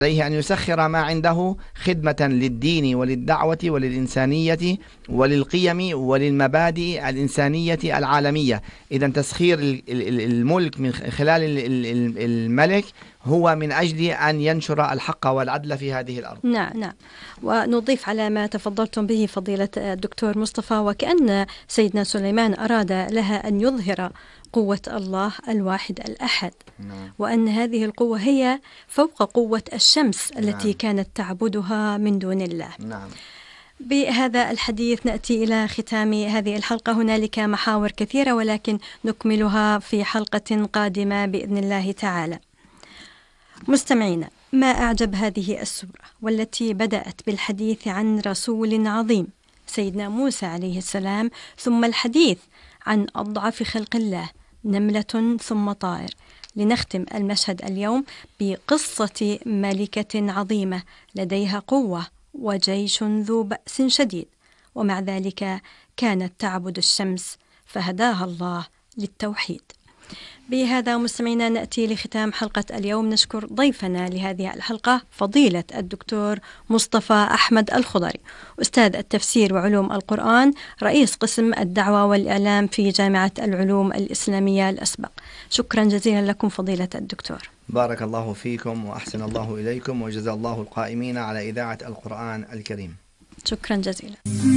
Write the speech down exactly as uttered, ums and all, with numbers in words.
عليه أن يسخر ما عنده خدمة للدين وللدعوة وللإنسانية وللقيم وللمبادئ الإنسانية العالمية. إذا تسخير الملك من خلال الملك هو من أجل أن ينشر الحق والعدل في هذه الأرض. نعم نعم. ونضيف على ما تفضلتم به فضيلة الدكتور مصطفى، وكأن سيدنا سليمان أراد لها أن يظهر قوة الله الواحد الأحد. نعم. وأن هذه القوة هي فوق قوة الشمس التي نعم. كانت تعبدها من دون الله. نعم. بهذا الحديث نأتي إلى ختام هذه الحلقة. هنالك محاور كثيرة ولكن نكملها في حلقة قادمة بإذن الله تعالى. مستمعينا، ما أعجب هذه السورة والتي بدأت بالحديث عن رسول عظيم سيدنا موسى عليه السلام، ثم الحديث عن أضعف خلق الله نملة ثم طائر، لنختم المشهد اليوم بقصة ملكة عظيمة لديها قوة وجيش ذو بأس شديد، ومع ذلك كانت تعبد الشمس فهداها الله للتوحيد. بهذا مستمعينا نأتي لختام حلقة اليوم. نشكر ضيفنا لهذه الحلقة فضيلة الدكتور مصطفى أحمد الخضري، أستاذ التفسير وعلوم القرآن، رئيس قسم الدعوة والإعلام في جامعة العلوم الإسلامية الأسبق. شكرا جزيلا لكم فضيلة الدكتور. بارك الله فيكم وأحسن الله إليكم وجزا الله القائمين على إذاعة القرآن الكريم. شكرا جزيلا.